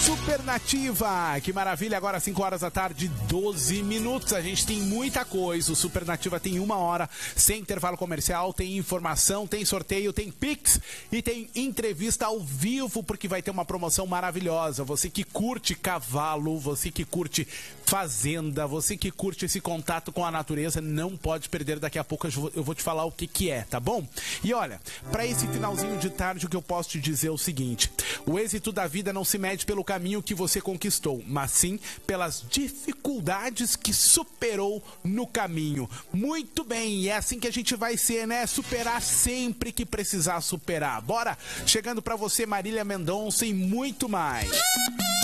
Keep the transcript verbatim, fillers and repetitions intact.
Supernativa, que maravilha, agora cinco horas da tarde, doze minutos, a gente tem muita coisa, o Supernativa tem uma hora, sem intervalo comercial, tem informação, tem sorteio, tem Pix e tem entrevista ao vivo, porque vai ter uma promoção maravilhosa, você que curte cavalo, você que curte fazenda, você que curte esse contato com a natureza, não pode perder, daqui a pouco eu vou te falar o que que é, tá bom? E olha, para esse finalzinho de tarde, o que eu posso te dizer é o seguinte, o êxito da vida não se mede pelo caminho que você conquistou, mas sim pelas dificuldades que superou no caminho. Muito bem, e é assim que a gente vai ser, né? Superar sempre que precisar superar. Bora! Chegando pra você, Marília Mendonça e muito mais.